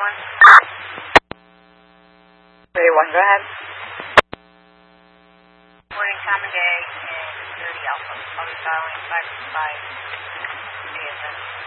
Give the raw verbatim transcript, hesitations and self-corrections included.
one. three one, go ahead. Morning, time of day, and thirty Alpha. I'll be dialing five five A S M.